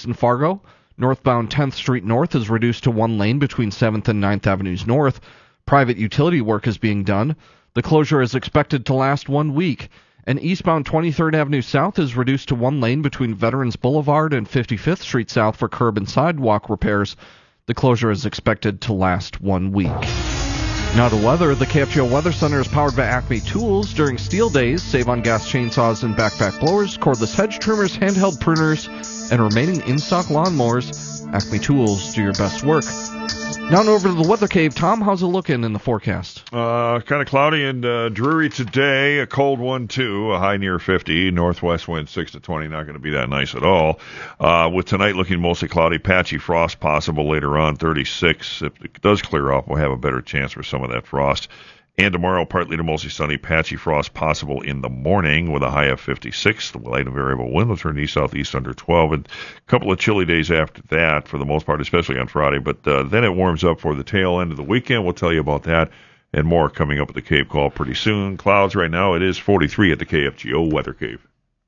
in Fargo. Northbound 10th Street North is reduced to one lane between 7th and 9th Avenues North. Private utility work is being done. The closure is expected to last 1 week. And eastbound 23rd Avenue South is reduced to one lane between Veterans Boulevard and 55th Street South for curb and sidewalk repairs. The closure is expected to last 1 week. Now the weather. The KFGO Weather Center is powered by Acme Tools. During steel days, save on gas chainsaws and backpack blowers, cordless hedge trimmers, handheld pruners, and remaining in-stock lawnmowers. Acme Tools, do your best work. Now over to the Weather Cave. Tom, how's it looking in the forecast? Kind of cloudy and dreary today. A cold one, too. A high near 50. Northwest wind 6 to 20. Not going to be that nice at all. With tonight looking mostly cloudy. Patchy frost possible later on, 36. If it does clear up, we'll have a better chance for some of that frost. And tomorrow, partly to mostly sunny, patchy frost possible in the morning with a high of 56. The light and variable wind will turn east-southeast under 12. And a couple of chilly days after that, for the most part, especially on Friday. But then it warms up for the tail end of the weekend. We'll tell you about that and more coming up at the Cave Call pretty soon. Clouds right now. It is 43 at the KFGO Weather Cave.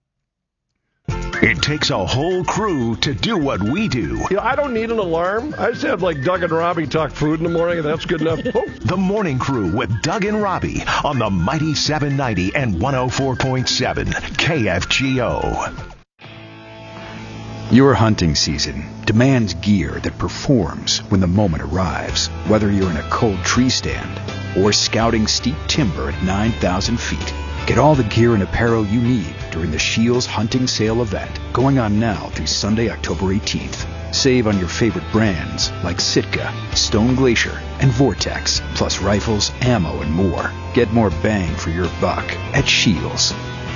It takes a whole crew to do what we do. I don't need an alarm. I just have like Doug and Robbie talk food in the morning, and that's good enough. The Morning Crew with Doug and Robbie on the mighty 790 and 104.7 KFGO. Your hunting season demands gear that performs when the moment arrives, whether you're in a cold tree stand or scouting steep timber at 9,000 feet. Get all the gear and apparel you need during the Scheels Hunting Sale event going on now through Sunday, October 18th. Save on your favorite brands like Sitka, Stone Glacier, and Vortex, plus rifles, ammo, and more. Get more bang for your buck at Scheels.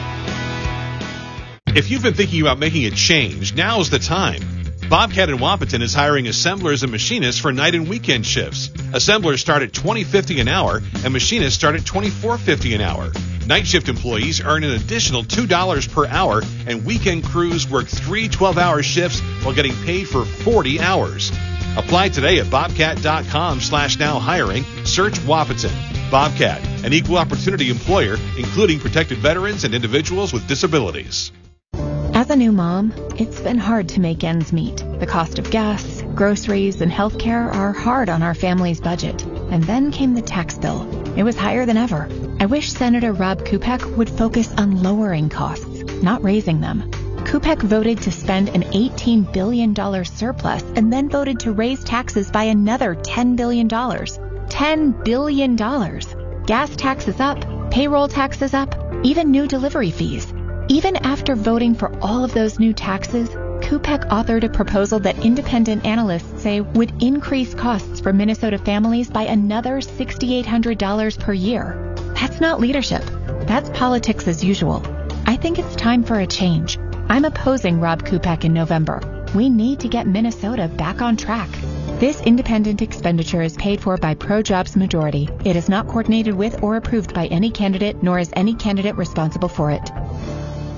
If you've been thinking about making a change, now's the time. Bobcat in Wapaton is hiring assemblers and machinists for night and weekend shifts. Assemblers start at $20.50 an hour, and machinists start at $24.50 an hour. Night shift employees earn an additional $2 per hour, and weekend crews work 3 12-hour shifts while getting paid for 40 hours. Apply today at bobcat.com/now hiring. Search Wapaton. Bobcat, an equal opportunity employer, including protected veterans and individuals with disabilities. As a new mom, it's been hard to make ends meet. The cost of gas, groceries, and healthcare are hard on our family's budget. And then came the tax bill. It was higher than ever. I wish Senator Rob Kupek would focus on lowering costs, not raising them. Kupek voted to spend an $18 billion surplus and then voted to raise taxes by another $10 billion. $10 billion. Gas taxes up, payroll taxes up, even new delivery fees. Even after voting for all of those new taxes, Kupek authored a proposal that independent analysts say would increase costs for Minnesota families by another $6,800 per year. That's not leadership. That's politics as usual. I think it's time for a change. I'm opposing Rob Kupek in November. We need to get Minnesota back on track. This independent expenditure is paid for by Pro-Jobs Majority. It is not coordinated with or approved by any candidate, nor is any candidate responsible for it.